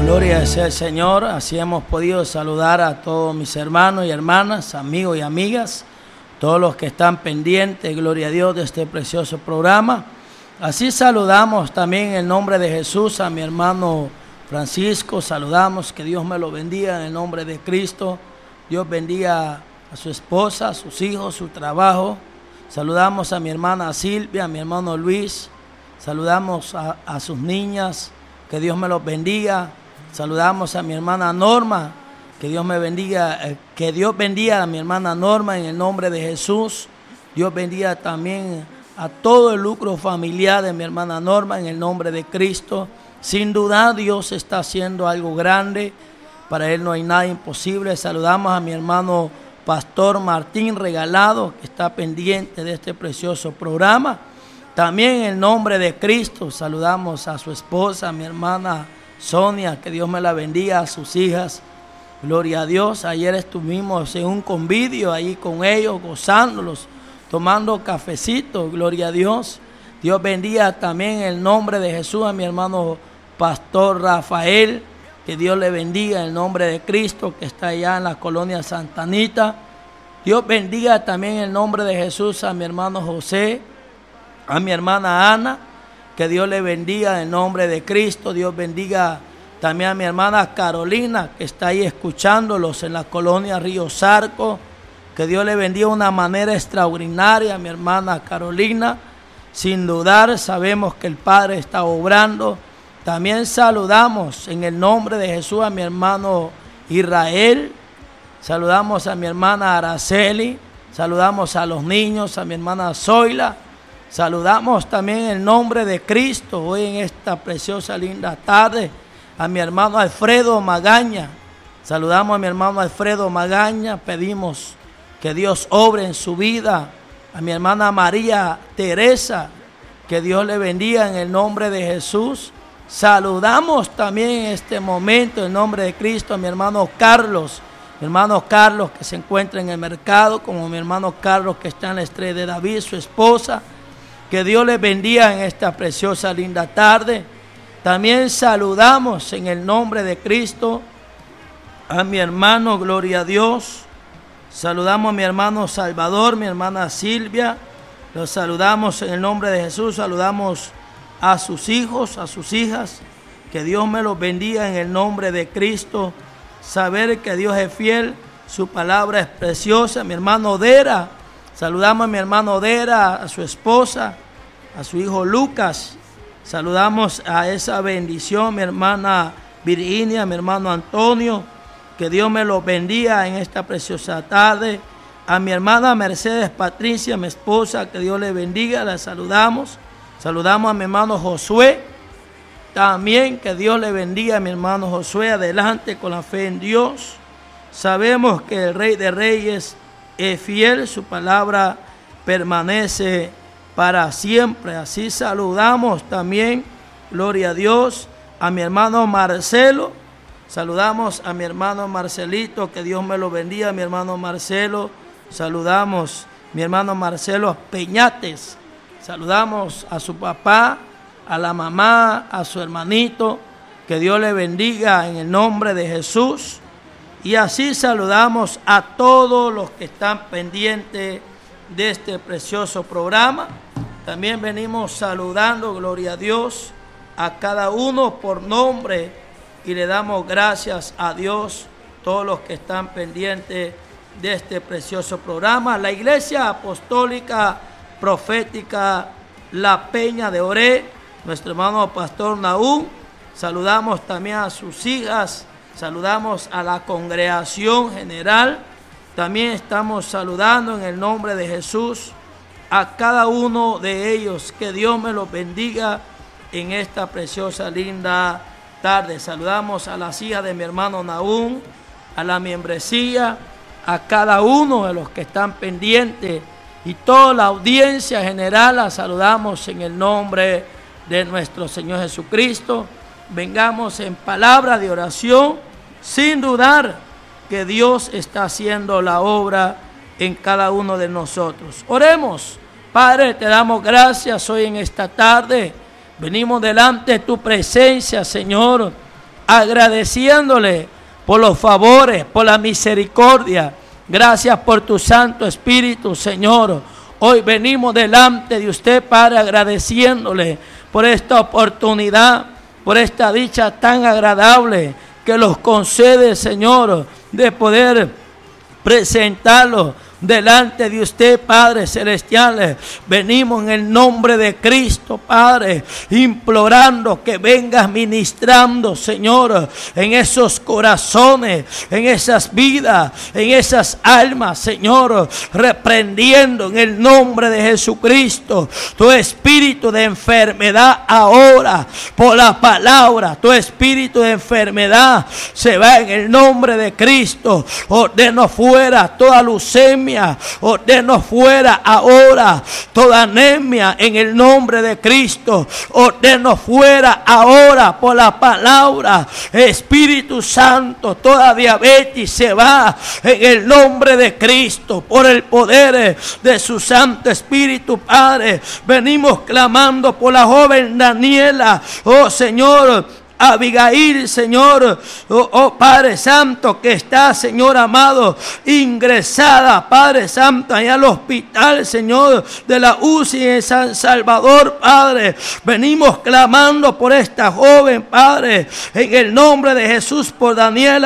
Gloria sea el Señor. Así hemos podido saludar a todos mis hermanos y hermanas, amigos y amigas, todos los que están pendientes, gloria a Dios, de este precioso programa. Así saludamos también en el nombre de Jesús a mi hermano Francisco. Saludamos, que Dios me lo bendiga en el nombre de Cristo. Dios bendiga a su esposa, a sus hijos, su trabajo. Saludamos a mi hermana Silvia, a mi hermano Luis. Saludamos a sus niñas, que Dios me los bendiga. Saludamos a mi hermana Norma, que Dios me bendiga, que Dios bendiga a mi hermana Norma en el nombre de Jesús. Dios bendiga también a todo el lucro familiar de mi hermana Norma en el nombre de Cristo. Sin duda Dios está haciendo algo grande, para Él no hay nada imposible. Saludamos a mi hermano Pastor Martín Regalado, que está pendiente de este precioso programa. También en el nombre de Cristo saludamos a su esposa, a mi hermana Sonia, que Dios me la bendiga, a sus hijas. Gloria a Dios. Ayer estuvimos en un convivio ahí con ellos, gozándolos, tomando cafecito. Gloria a Dios. Dios bendiga también en el nombre de Jesús a mi hermano Pastor Rafael, que Dios le bendiga en el nombre de Cristo, que está allá en la colonia Santa Anita. Dios bendiga también en el nombre de Jesús a mi hermano José, a mi hermana Ana, que Dios le bendiga en el nombre de Cristo. Dios bendiga también a mi hermana Carolina, que está ahí escuchándolos en la colonia Río Zarco. Que Dios le bendiga de una manera extraordinaria a mi hermana Carolina. Sin dudar, sabemos que el Padre está obrando. También saludamos en el nombre de Jesús a mi hermano Israel. Saludamos a mi hermana Araceli. Saludamos a los niños, a mi hermana Zoila. Saludamos también en el nombre de Cristo hoy en esta preciosa, linda tarde a mi hermano Alfredo Magaña. Saludamos a mi hermano Alfredo Magaña. Pedimos que Dios obre en su vida. A mi hermana María Teresa, que Dios le bendiga en el nombre de Jesús. Saludamos también en este momento en el nombre de Cristo a mi hermano Carlos. Mi hermano Carlos, que se encuentra en el mercado, como mi hermano Carlos, que está en la Estrella de David, su esposa. Que Dios les bendiga en esta preciosa, linda tarde. También saludamos en el nombre de Cristo a mi hermano, gloria a Dios. Saludamos a mi hermano Salvador, mi hermana Silvia. Los saludamos en el nombre de Jesús. Saludamos a sus hijos, a sus hijas. Que Dios me los bendiga en el nombre de Cristo. Saber que Dios es fiel, su palabra es preciosa. Mi hermano Dera. Saludamos a mi hermano Dera, a su esposa, a su hijo Lucas. Saludamos a esa bendición, mi hermana Virginia, mi hermano Antonio. Que Dios me los bendiga en esta preciosa tarde. A mi hermana Mercedes Patricia, mi esposa, que Dios le bendiga. La saludamos. Saludamos a mi hermano Josué. También que Dios le bendiga a mi hermano Josué. Adelante con la fe en Dios. Sabemos que el Rey de Reyes es fiel, su palabra permanece para siempre. Así saludamos también, gloria a Dios, a mi hermano Marcelo. Saludamos a mi hermano Marcelito, que Dios me lo bendiga, mi hermano Marcelo. Saludamos a mi hermano Marcelo Peñates. Saludamos a su papá, a la mamá, a su hermanito. Que Dios le bendiga en el nombre de Jesús. Y así saludamos a todos los que están pendientes de este precioso programa. También venimos saludando, gloria a Dios, a cada uno por nombre. Y le damos gracias a Dios, todos los que están pendientes de este precioso programa. La Iglesia Apostólica Profética La Peña de Oré, nuestro hermano Pastor Nahum. Saludamos también a sus hijas. Saludamos a la congregación general. También estamos saludando en el nombre de Jesús a cada uno de ellos. Que Dios me los bendiga en esta preciosa, linda tarde. Saludamos a las hijas de mi hermano Nahum, a la membresía, a cada uno de los que están pendientes y toda la audiencia general. La saludamos en el nombre de nuestro Señor Jesucristo. Vengamos en palabra de oración, sin dudar que Dios está haciendo la obra en cada uno de nosotros. Oremos. Padre, te damos gracias hoy en esta tarde. Venimos delante de tu presencia, Señor, agradeciéndole por los favores, por la misericordia. Gracias por tu Santo Espíritu, Señor. Hoy venimos delante de usted, Padre, agradeciéndole por esta oportunidad, por esta dicha tan agradable que nos concede, Señor, de poder presentarlo delante de usted, Padre Celestial. Venimos en el nombre de Cristo, Padre, implorando que vengas ministrando, Señor, en esos corazones, en esas vidas, en esas almas, Señor, reprendiendo en el nombre de Jesucristo tu espíritu de enfermedad ahora, por la palabra. Tu espíritu de enfermedad se va en el nombre de Cristo. Ordeno fuera toda leucemia, ordeno fuera ahora toda anemia en el nombre de Cristo. Ordeno fuera ahora por la palabra. Espíritu Santo, toda diabetes se va en el nombre de Cristo, por el poder de su Santo Espíritu, Padre. Venimos clamando por la joven Daniela, oh Señor, Abigail, Señor, oh Padre Santo, que está, Señor amado, ingresada, Padre Santo, allá al hospital, Señor, de la UCI en San Salvador, Padre. Venimos clamando por esta joven, Padre, en el nombre de Jesús, por Daniela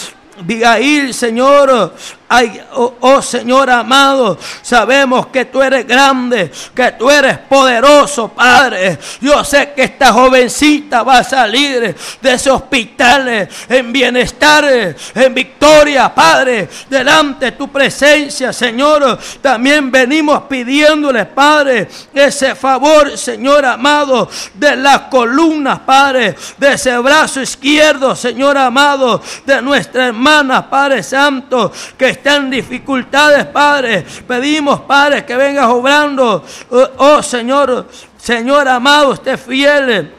Abigail, Señor. Ay, oh Señor amado, sabemos que tú eres grande, que tú eres poderoso, Padre. Yo sé que esta jovencita va a salir de ese hospital en bienestar, en victoria, Padre, delante de tu presencia, Señor. También venimos pidiéndole, Padre, ese favor, Señor amado, de las columnas, Padre, de ese brazo izquierdo, Señor amado, de nuestra hermana, Padre Santo, que está en dificultades, Padre. Pedimos, Padre, que vengas obrando, oh Señor, Señor amado, usted fiel.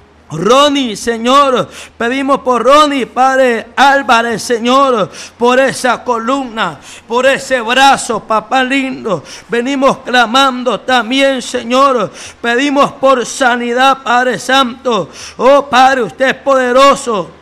Ronnie, Señor, pedimos por Ronnie, Padre Álvarez, Señor, por esa columna, por ese brazo, papá lindo. Venimos clamando también, Señor, pedimos por sanidad, Padre Santo. Oh Padre, usted es poderoso.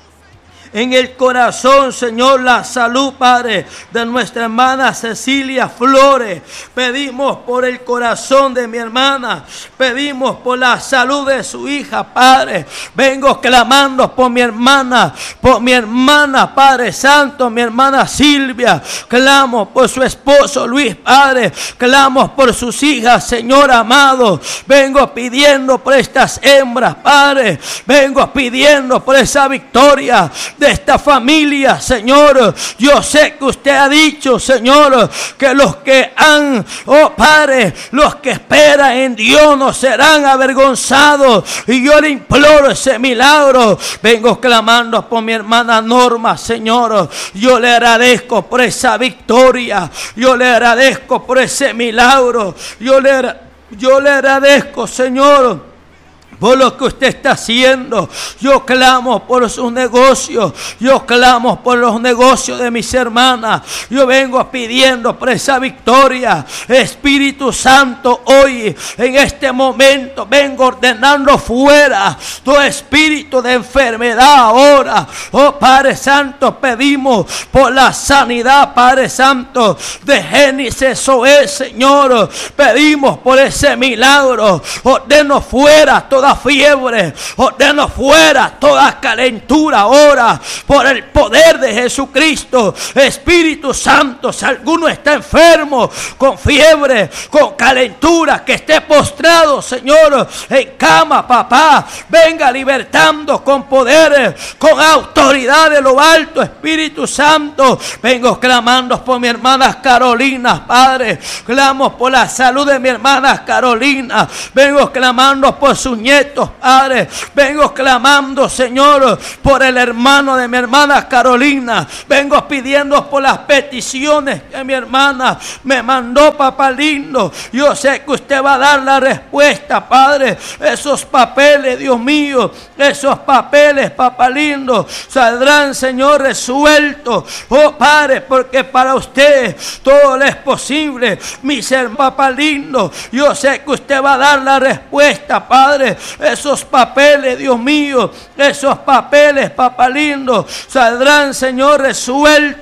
En el corazón, Señor, la salud, Padre, de nuestra hermana Cecilia Flores. Pedimos por el corazón de mi hermana. Pedimos por la salud de su hija, Padre. Vengo clamando por mi hermana, Padre Santo, mi hermana Silvia. Clamo por su esposo Luis, Padre. Clamo por sus hijas, Señor amado. Vengo pidiendo por estas hembras, Padre. Vengo pidiendo por esa victoria de esta familia, Señor. Yo sé que usted ha dicho, Señor, que los que han, oh Padre, los que esperan en Dios no serán avergonzados. Y yo le imploro ese milagro. Vengo clamando por mi hermana Norma, Señor. Yo le agradezco por esa victoria. Yo le agradezco por ese milagro. Yo le agradezco, Señor, por lo que usted está haciendo. Yo clamo por sus negocios. Yo clamo por los negocios de mis hermanas. Yo vengo pidiendo por esa victoria. Espíritu Santo, hoy, en este momento, vengo ordenando fuera todo espíritu de enfermedad ahora. Oh Padre Santo, pedimos por la sanidad, Padre Santo, de Génesis Oe, Señor. Pedimos por ese milagro. Ordeno fuera toda fiebre, ordeno fuera toda calentura ahora por el poder de Jesucristo. Espíritu Santo, si alguno está enfermo con fiebre, con calentura, que esté postrado, Señor, en cama, papá, venga libertando con poder, con autoridad de lo alto. Espíritu Santo, vengo clamando por mi hermana Carolina, Padre. Clamo por la salud de mi hermana Carolina. Vengo clamando por sus nietos, Padre. Vengo clamando, Señor, por el hermano de mi hermana Carolina. Vengo pidiendo por las peticiones que mi hermana me mandó, papá lindo. Yo sé que usted va a dar la respuesta, Padre. Esos papeles, Dios mío, esos papeles, papá lindo, saldrán, Señor, resueltos. Oh Padre, porque para usted todo le es posible. Mi ser, papá lindo, yo sé que usted va a dar la respuesta, Padre. Esos papeles, Dios mío, esos papeles, papá lindo, saldrán, Señor, resueltos